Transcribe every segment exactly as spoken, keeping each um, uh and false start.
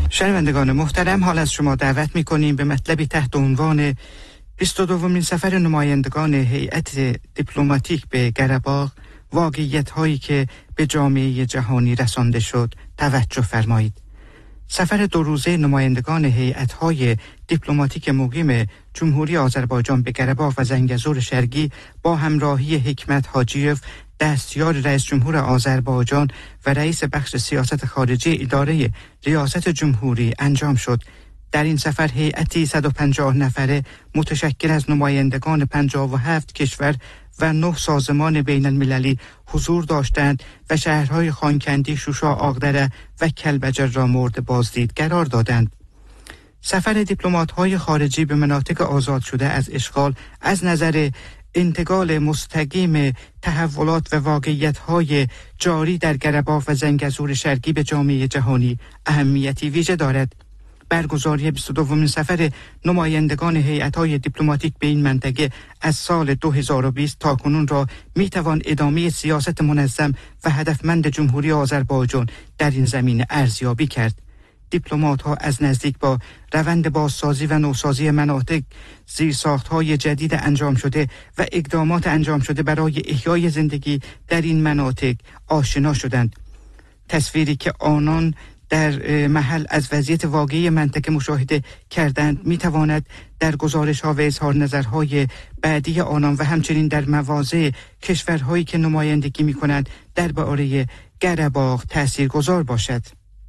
شنوندگان محترم، حال از شما دعوت می‌کنیم به مطلبی تحت عنوان بیست و دومین سفر نمایندگان هیئت دیپلماتیک به قره‌باغ، واقعیت‌هایی که به جامعه جهانی رسانده شد توجه فرمایید. سفر دو روزه نمایندگان هیئت‌های دیپلماتیک مقیم جمهوری آذربایجان به قره‌باغ و زنگزور شرقی با همراهی حکمت حاجیف، دستیار رئیس جمهور آذربایجان و رئیس بخش سیاست خارجی اداره ریاست جمهوری انجام شد. در این سفر هیئتی صد و پنجاه نفره متشکل از نمایندگان پنجاه و هفت کشور و نه سازمان بین المللی حضور داشتند و شهرهای خانکندی، شوشا، آغدره و کلبجر را مورد بازدید قرار دادند. سفر دیپلمات‌های خارجی به مناطق آزاد شده از اشغال از نظر انتقال مستقیم تحولات و واقعیت‌های جاری در قره‌باغ و زنگزور شرقی به جامعه جهانی اهمیتی ویژه دارد. برگزاری بیست و دومین سفر نمایندگان هیئت‌های دیپلماتیک به این منطقه از سال دو هزار و بیست تا کنون را می‌توان ادامه سیاست منظم و هدفمند جمهوری آذربایجان در این زمینه ارزیابی کرد. دیپلمات‌ها از نزدیک با روند بازسازی و نوسازی مناطق، زیرساخت‌های جدید انجام شده و اقدامات انجام شده برای احیای زندگی در این مناطق آشنا شدند. تصویری که آنان در محل از وضعیت واقعی منطقه مشاهده کردند میتواند در گزارش‌ها و اظهار نظرهای بعدی آنان و همچنین در مواضع کشورهایی که نمایندگی می‌کنند درباره قره‌باغ تاثیرگذار باشد.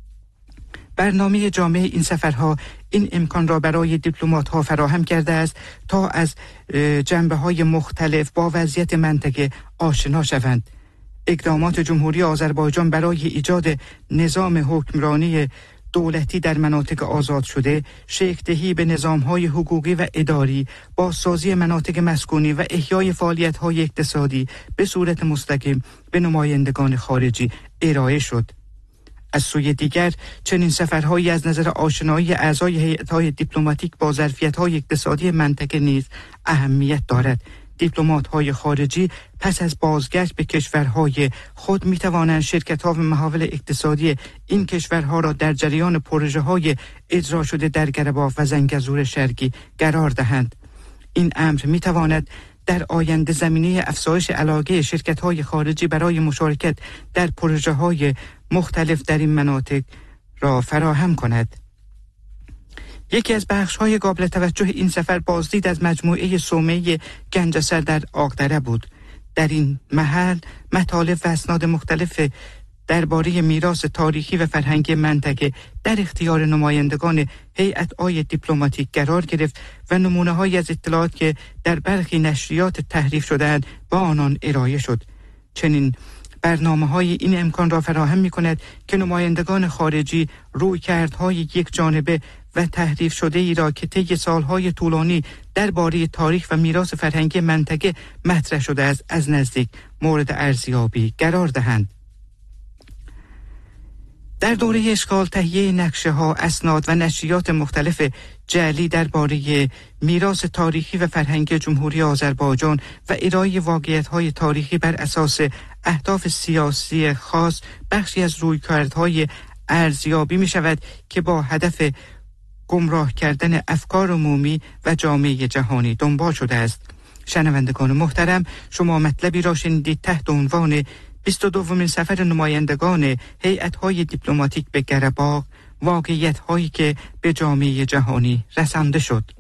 برنامه جامع این سفرها این امکان را برای دیپلمات‌ها فراهم کرده است تا از جنبه‌های مختلف با وضعیت منطقه آشنا شوند. اقدامات جمهوری آذربایجان برای ایجاد نظام حکمرانی دولتی در مناطق آزاد شده، شکل دهی به نظام‌های حقوقی و اداری، بازسازی مناطق مسکونی و احیای فعالیت‌های اقتصادی به صورت مستقیم به نمایندگان خارجی ارائه شد. از سوی دیگر چنین سفرهایی از نظر آشنایی اعضای هیئت‌های دیپلماتیک با ظرفیت‌های اقتصادی منطقه نیز اهمیت دارد. دیپلمات‌های خارجی پس از بازگشت به کشورهای خود می‌توانند شرکت‌ها و محاول اقتصادی این کشورها را در جریان پروژه‌های اجرا شده در قره‌باغ و زنگزور شرقی قرار دهند. این امر می‌تواند در آینده زمینه افزایش علاقه شرکت‌های خارجی برای مشارکت در پروژه‌های مختلف در این مناطق را فراهم کند. یکی از بخش‌های قابل توجه این سفر بازدید از مجموعه صومعه گنجسر در آغدره بود. در این محل مطالب و اسناد مختلف درباره میراث تاریخی و فرهنگی منطقه در اختیار نمایندگان هیئت‌های دیپلماتیک قرار گرفت و نمونه‌هایی از اطلاعات که در برخی نشریات تحریف شده‌اند با آنان ارائه شد. چنین برنامه‌های این امکان را فراهم می‌کند که نمایندگان خارجی رویکردهای یک جانبه و تحریف شده ای را که طی سالهای طولانی درباره تاریخ و میراث فرهنگی منطقه مطرح شده است از نزدیک مورد ارزیابی قرار دهند. در دوره اشغال تهیه نقشه‌ها، اسناد و نشریات مختلف جعلی درباره میراث تاریخی و فرهنگی جمهوری آذربایجان و ارائه واقعیت‌های تاریخی بر اساس اهداف سیاسی خاص بخشی از رویکردهای ارزیابی می‌شود که با هدف گمراه کردن افکار عمومی و جامعه جهانی دنبال شده است. شنوندگان محترم، شما مطلبی را شنیدید تحت عنوان بیست و دومین سفر نمایندگان هیئت‌های دیپلماتیک به قره‌باغ، واقعیت‌هایی که به جامعه جهانی رسانده شد.